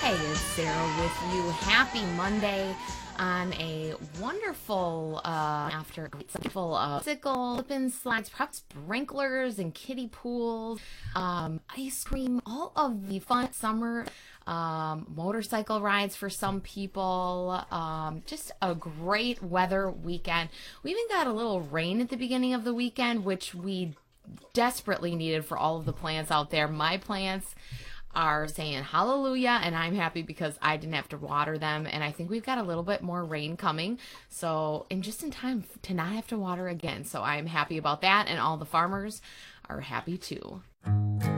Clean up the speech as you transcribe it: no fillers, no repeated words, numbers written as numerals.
Hey, it's Sarah with you. Happy Monday on a wonderful after full of sickle, slip and slides, perhaps sprinklers and kiddie pools, ice cream, all of the fun summer motorcycle rides for some people. Just a great weather weekend. We even got a little rain at the beginning of the weekend, which we desperately needed for all of the plants out there. My plants are saying hallelujah, and I'm happy because I didn't have to water them, and I think we've got a little bit more rain coming, so and just in time to not have to water again. So I'm happy about that, and all the farmers are happy too.